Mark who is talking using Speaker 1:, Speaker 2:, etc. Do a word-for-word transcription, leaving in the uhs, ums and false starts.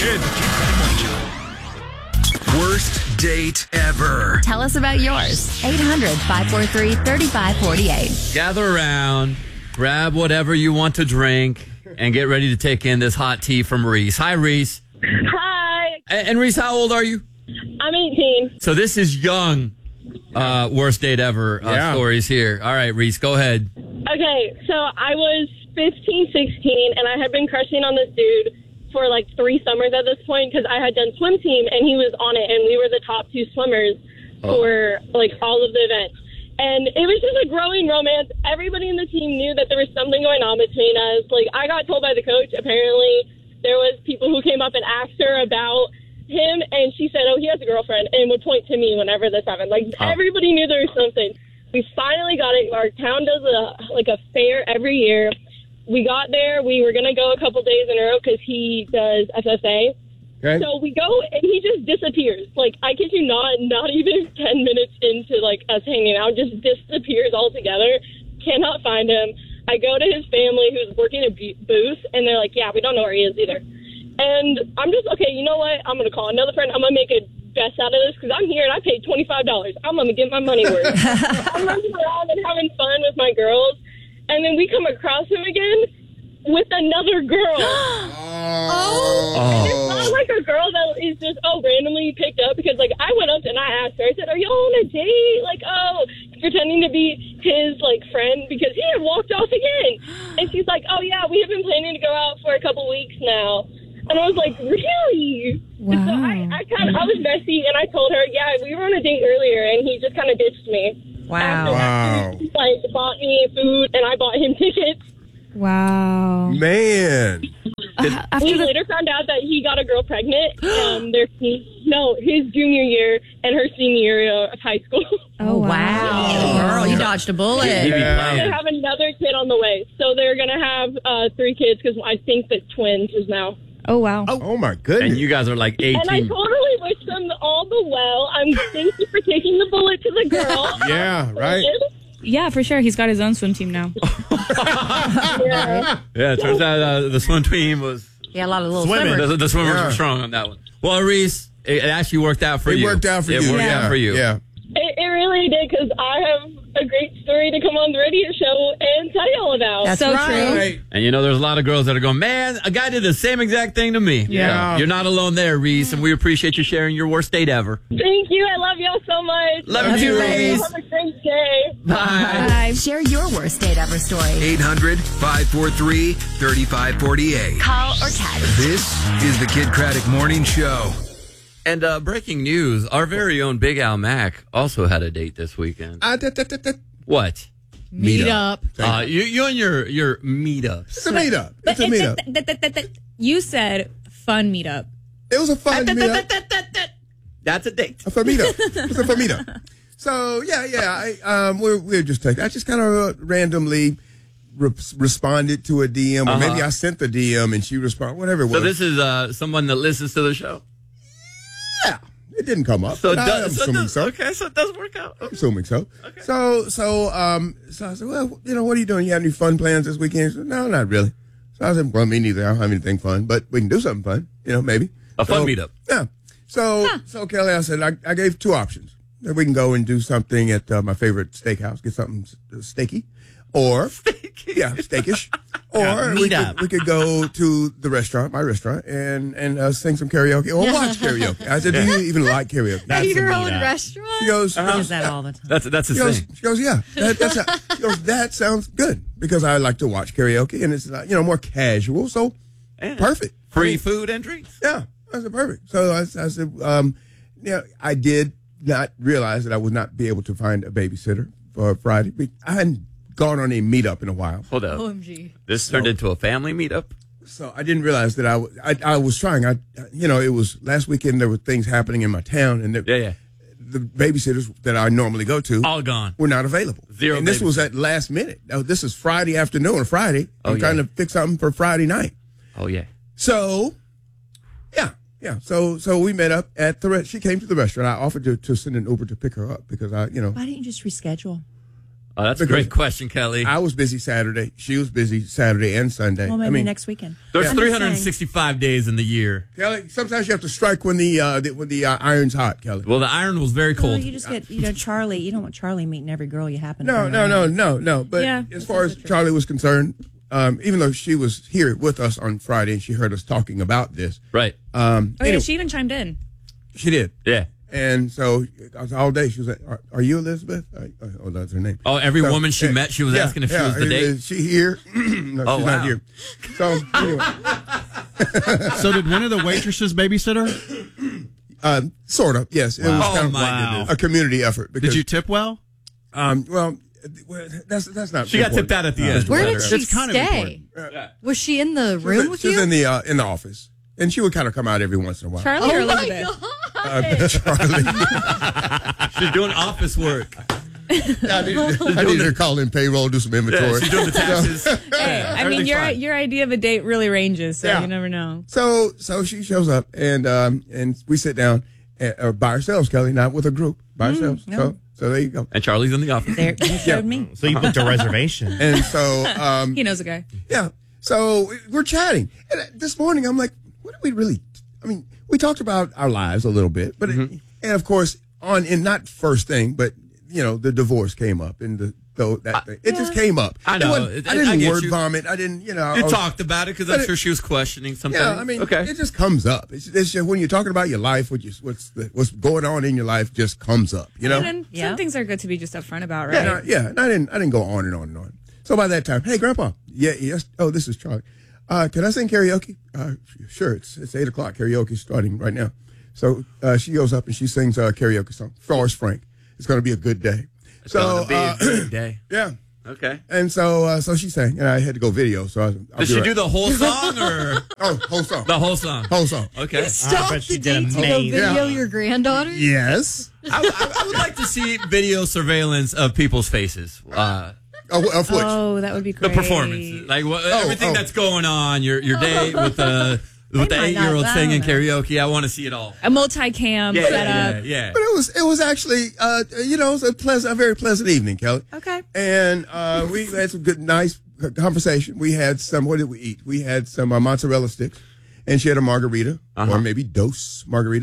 Speaker 1: Kid.
Speaker 2: Worst date ever.
Speaker 3: Tell us about yours. eight hundred, five four three, three five four eight.
Speaker 4: Gather around, grab whatever you want to drink, and get ready to take in this hot tea from Reese. Hi, Reese.
Speaker 5: Hi.
Speaker 4: And, and Reese, how old are you?
Speaker 5: I'm eighteen.
Speaker 4: So this is young. Uh, worst date ever uh,
Speaker 1: Yeah.
Speaker 4: stories here. All right, Reese, go ahead.
Speaker 5: Okay, so I was fifteen, sixteen, and I had been crushing on this dude for like three summers at this point because I had done swim team and he was on it and we were the top two swimmers
Speaker 4: Oh.
Speaker 5: for like all of the events. And it was just a growing romance. Everybody in the team knew that there was something going on between us. Like, I got told by the coach, apparently there was people who came up and asked her about him, and she said, oh, he has a girlfriend, and would point to me whenever this happened. Like,
Speaker 4: Oh.
Speaker 5: everybody knew there was something. We finally got it. Our town does a like a fair every year. We got there. We were going to go a couple days in a row because he does F F A.
Speaker 1: Okay.
Speaker 5: So we go, and he just disappears. Like, I kid you not, not even ten minutes into, like, us hanging out, just disappears altogether. Cannot find him. I go to his family, who's working a bu- booth, and they're like, yeah, we don't know where he is either. And I'm just, okay, you know what? I'm going to call another friend. I'm going to make a best out of this because I'm here, and I paid twenty-five dollars. I'm going to get my money worth. I'm running around and having fun with my girls, and then we come across him again with another girl.
Speaker 4: Oh.
Speaker 5: It's not like a girl that is just, oh, randomly picked up because, like, I went up and I asked her, I said, are you on a date? Like, oh, pretending to be his, like, friend because he had walked off again. And she's like, oh, yeah, we have been planning to go out for a couple weeks now. And I was like, really?
Speaker 3: Wow.
Speaker 5: And so I, I kind of, I was messy and I told her, yeah, we were on a date earlier and he just kind of ditched me.
Speaker 3: Wow.
Speaker 5: After that,
Speaker 1: Wow.
Speaker 5: he, like, bought me food and I bought him tickets.
Speaker 6: Wow.
Speaker 1: Man.
Speaker 6: Uh, after
Speaker 5: We
Speaker 6: the
Speaker 5: later found out that he got a girl pregnant. Um, their no, his junior year and her senior year of high school.
Speaker 6: oh wow,
Speaker 3: Girl, you dodged a bullet.
Speaker 4: He be
Speaker 1: Yeah.
Speaker 4: playing.
Speaker 5: They have another kid on the way, so they're gonna have uh, three kids because I think that twins is now.
Speaker 6: oh wow.
Speaker 1: Oh, my goodness.
Speaker 4: And you guys are like
Speaker 5: And I
Speaker 4: eighteen.
Speaker 5: totally wish them all the well. I'm thank you for taking the bullet to the girl.
Speaker 1: Yeah, right?
Speaker 6: Yeah, for sure. He's got his own swim team now.
Speaker 5: Yeah.
Speaker 4: Yeah, it turns out uh, the swim team was
Speaker 3: Yeah, a lot of little
Speaker 1: Swimming.
Speaker 3: swimmers.
Speaker 4: the, the swimmers
Speaker 1: Yeah.
Speaker 4: were strong on that one. Well, Reese, it, it actually worked out for
Speaker 1: It
Speaker 4: you.
Speaker 1: worked out for
Speaker 4: it
Speaker 1: you.
Speaker 4: worked
Speaker 1: yeah.
Speaker 4: out for you.
Speaker 1: Yeah.
Speaker 5: It, it really did because I have a great story to come on the radio show and tell you all about.
Speaker 3: That's
Speaker 6: So
Speaker 3: right.
Speaker 6: true.
Speaker 1: Right.
Speaker 4: And you know, there's a lot of girls that are going, man, a guy did the same exact thing to me.
Speaker 1: Yeah.
Speaker 4: So you're not alone there, Reese, and we appreciate you sharing your worst date ever.
Speaker 5: Thank you. I love y'all so much.
Speaker 4: Love
Speaker 1: Love
Speaker 4: you,
Speaker 1: you.
Speaker 4: Reese.
Speaker 5: Have a great day.
Speaker 4: Bye.
Speaker 6: Bye.
Speaker 3: Share your worst date ever story.
Speaker 2: eight hundred, five four three, three five four eight.
Speaker 3: Call or text.
Speaker 2: This is the Kid Craddock Morning Show.
Speaker 4: And uh, breaking news, our very own Big Al Mac also had a date this weekend.
Speaker 1: Ah, da, da, da, da.
Speaker 4: What?
Speaker 6: Meet up.
Speaker 4: Uh, you, you and your, your meetups.
Speaker 1: It's a meetup.
Speaker 6: But
Speaker 1: It's a
Speaker 6: it-
Speaker 1: meetup.
Speaker 6: th- th- th- th- th- you said fun meetup.
Speaker 1: It was a fun meetup.
Speaker 4: That's a date.
Speaker 1: A fun meetup. It's a fun meetup. So, yeah, yeah. I, um, we're, we're just taking, I just kind of uh, randomly re- responded to a D M, or
Speaker 4: Uh-huh.
Speaker 1: maybe I sent the D M and she responded, whatever it was.
Speaker 4: So this is uh, someone that listens to the show.
Speaker 1: yeah, it didn't come up.
Speaker 4: So, it
Speaker 1: but I-
Speaker 4: does,
Speaker 1: I'm
Speaker 4: so, it
Speaker 1: assuming
Speaker 4: does,
Speaker 1: so.
Speaker 4: okay, so it does work out.
Speaker 1: I'm assuming so. So, so, um, so I said, well, you know, what are you doing? You have any fun plans this weekend? She said, no, not really. So I said, well, me neither. I don't have anything fun, but we can do something fun, you know, maybe.
Speaker 4: A fun
Speaker 1: So,
Speaker 4: meetup.
Speaker 1: Yeah. So, so Kelly, I said, I, I gave two options. That we can go and do something at uh, my favorite steakhouse, get something s- steaky, or yeah, steakish, or we
Speaker 4: meet
Speaker 1: could,
Speaker 4: up.
Speaker 1: we could go to the restaurant, my restaurant, and and uh, sing some karaoke or watch karaoke. I said, do you even like karaoke?
Speaker 6: At your own restaurant?
Speaker 1: She goes,
Speaker 3: Does that all the time.
Speaker 4: That's that's the
Speaker 1: she goes,
Speaker 4: thing.
Speaker 1: she goes, yeah, that, that's a, she goes, that sounds good because I like to watch karaoke and it's uh, you know more casual, so
Speaker 4: And
Speaker 1: perfect.
Speaker 4: Free
Speaker 1: I mean,
Speaker 4: food and drinks.
Speaker 1: yeah, I said perfect. So I, I said, um, yeah, I did not realize that I would not be able to find a babysitter for Friday. Be- I hadn't gone on a meetup in a while,
Speaker 4: Hold up.
Speaker 6: O M G.
Speaker 4: This turned into a family meetup.
Speaker 1: so I didn't realize that I, w- I, I was trying. I, you know, it was last weekend. There were things happening in my town, and the,
Speaker 4: Yeah, yeah.
Speaker 1: the babysitters that I normally go to
Speaker 4: All gone.
Speaker 1: were not available.
Speaker 4: Zero
Speaker 1: And this was
Speaker 4: babysitter.
Speaker 1: at last minute. Now, this is Friday afternoon or Friday. I'm
Speaker 4: Oh, yeah.
Speaker 1: trying to fix something for Friday night.
Speaker 4: Oh yeah.
Speaker 1: So, yeah, yeah. So, so we met up at the. Re- she came to the restaurant. I offered to, to send an Uber to pick her up because I, you know,
Speaker 3: Why didn't you just reschedule?
Speaker 4: Oh, that's a
Speaker 1: Because
Speaker 4: great question, Kelly.
Speaker 1: I was busy Saturday. She was busy Saturday and Sunday.
Speaker 7: Well, maybe
Speaker 1: I mean,
Speaker 7: next weekend.
Speaker 4: There's
Speaker 7: I'm just
Speaker 4: three hundred sixty-five days in the year.
Speaker 1: Kelly, sometimes you have to strike when the uh, the, when the uh, iron's hot, Kelly.
Speaker 4: Well, the iron was very
Speaker 7: saying. Well,
Speaker 4: cold.
Speaker 7: you just get, you know, Charlie. You don't want Charlie meeting every girl you happen to
Speaker 1: No,
Speaker 7: bring
Speaker 1: no,
Speaker 7: around.
Speaker 1: no, no, no. But
Speaker 6: Yeah,
Speaker 1: as
Speaker 6: that's
Speaker 1: far as
Speaker 6: also true.
Speaker 1: Charlie was concerned, um, even though she was here with us on Friday and she heard us talking about this,
Speaker 4: Right.
Speaker 1: um,
Speaker 6: Oh, yeah,
Speaker 1: anyway,
Speaker 6: she even chimed in.
Speaker 1: she did.
Speaker 4: Yeah.
Speaker 1: And so I was all day. She was like, "Are, are you Elizabeth?" I, oh, that's her name.
Speaker 4: Oh, every
Speaker 1: So,
Speaker 4: woman she
Speaker 1: yeah,
Speaker 4: met, she was
Speaker 1: yeah,
Speaker 4: asking if she
Speaker 1: yeah,
Speaker 4: was the date.
Speaker 1: Is she here? No,
Speaker 4: Oh,
Speaker 1: she's
Speaker 4: wow.
Speaker 1: not here. So anyway,
Speaker 8: So did one of the waitresses babysit her?
Speaker 1: uh, sort of. Yes, it was
Speaker 4: Oh,
Speaker 1: kind of
Speaker 4: my goodness.
Speaker 1: a community effort. Because,
Speaker 8: Did you tip well?
Speaker 1: Um, well, well, that's that's not.
Speaker 4: She got
Speaker 1: important.
Speaker 4: tipped out at the
Speaker 1: Uh,
Speaker 4: end.
Speaker 9: Where did
Speaker 4: It's
Speaker 9: she
Speaker 8: kind of
Speaker 9: stay? Was she in the
Speaker 1: She
Speaker 9: room
Speaker 1: was,
Speaker 9: with
Speaker 1: she was
Speaker 9: you?
Speaker 1: in the uh, in the office, and she would kind of come out every once in a while.
Speaker 6: Charlie or
Speaker 9: Oh my
Speaker 6: Elizabeth?
Speaker 9: God.
Speaker 1: Uh, Charlie,
Speaker 4: She's doing office work.
Speaker 1: I need, I need her to call in payroll, do some inventory.
Speaker 4: Yeah, she's doing the taxes.
Speaker 6: Hey, I mean,
Speaker 4: Everything's
Speaker 6: your
Speaker 4: fine.
Speaker 6: your idea of a date really ranges, so
Speaker 1: Yeah.
Speaker 6: you never know.
Speaker 1: So so she shows up, and um, and we sit down uh, uh, by ourselves, Kelly, not with a group, by ourselves.
Speaker 7: no.
Speaker 1: So so there you go.
Speaker 4: And Charlie's in the office.
Speaker 7: There, you showed me.
Speaker 8: So you booked a reservation.
Speaker 1: And so um,
Speaker 6: He knows a guy.
Speaker 1: yeah, so we're chatting, and uh, this morning I'm like, what do we really? I mean, we talked about our lives a little bit, but
Speaker 4: Mm-hmm.
Speaker 1: it, and of course on and not first thing, but you know the divorce came up, and the though that thing, it just came up.
Speaker 4: I
Speaker 1: It
Speaker 4: know.
Speaker 1: wasn't-
Speaker 4: It-
Speaker 1: I
Speaker 4: I
Speaker 1: didn't
Speaker 4: get
Speaker 1: word
Speaker 4: you.
Speaker 1: vomit. I didn't, you know. I
Speaker 4: You
Speaker 1: was-
Speaker 4: talked about it because
Speaker 1: But
Speaker 4: I'm
Speaker 1: it-
Speaker 4: sure she was questioning something.
Speaker 1: Yeah, I mean,
Speaker 4: okay.
Speaker 1: it just comes up. It's, it's just when you're talking about your life, what you, what's the, what's going on in your life just comes up. You know.
Speaker 6: And then
Speaker 7: Yeah.
Speaker 6: some things are good to be just upfront about, right?
Speaker 1: Yeah, no, yeah. And I didn't, I didn't go on and on and on. So by that time, hey, Grandpa, yeah, yes. Oh, this is Charlie. Uh, can I sing karaoke? Uh, sure. It's it's eight o'clock. Karaoke starting right now. So uh, she goes up and she sings a karaoke song. Forrest Frank. It's going to be a good day.
Speaker 4: It's
Speaker 1: so
Speaker 4: gonna be
Speaker 1: uh,
Speaker 4: a good day.
Speaker 1: yeah.
Speaker 4: Okay.
Speaker 1: And so uh, so she sang, and I had to go video. So I, I'll
Speaker 4: Did
Speaker 1: be
Speaker 4: she
Speaker 1: right-
Speaker 4: do the whole song or
Speaker 1: oh whole song?
Speaker 4: the whole song?
Speaker 1: Whole song.
Speaker 4: Okay.
Speaker 9: Stop
Speaker 8: bet
Speaker 9: the
Speaker 8: she did
Speaker 9: date to go
Speaker 8: amazing.
Speaker 9: video
Speaker 1: Yeah.
Speaker 9: your granddaughter?
Speaker 1: Yes.
Speaker 4: I, I, I would like to see video surveillance of people's faces. Uh,
Speaker 1: Oh, of which?
Speaker 6: Oh, that would be
Speaker 4: the
Speaker 6: great.
Speaker 4: performance, like what, everything
Speaker 1: oh.
Speaker 4: that's going on, your your date with the with the
Speaker 7: might
Speaker 4: eight year old
Speaker 7: not-
Speaker 4: singing
Speaker 7: I don't
Speaker 4: karaoke. I want to see it all.
Speaker 6: A multi-cam
Speaker 4: Yeah,
Speaker 6: setup.
Speaker 4: yeah, yeah.
Speaker 1: But it was it was actually uh, you know it was a pleasant, a very pleasant evening, Kelly.
Speaker 6: Okay.
Speaker 1: And uh, we had some good, nice conversation. We had some. What did we eat? We had some uh, mozzarella sticks, and she had a margarita,
Speaker 4: Uh-huh.
Speaker 1: or maybe dos margarita.